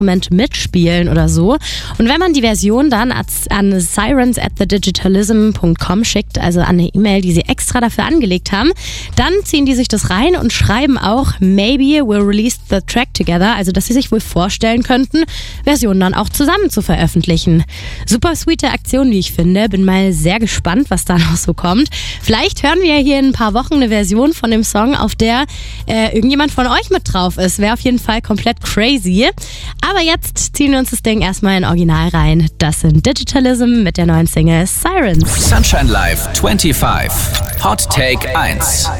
Instrument mitspielen oder so. Und wenn man die Version dann an sirens@thedigitalism.com schickt, also an eine E-Mail, die sie extra dafür angelegt haben, dann ziehen die sich das rein und schreiben auch, maybe we'll release the track together, also dass sie sich wohl vorstellen könnten, Versionen dann auch zusammen zu veröffentlichen. Super sweete Aktion, wie ich finde. Bin mal sehr gespannt, was da noch so kommt. Vielleicht hören wir hier in ein paar Wochen eine Version von dem Song, auf der irgendjemand von euch mit drauf ist. Wäre auf jeden Fall komplett crazy. Aber jetzt ziehen wir uns das Ding erstmal in Original rein. Das sind Digitalism mit der neuen Single Sirens. Sunshine Live 25. Hot Take 1.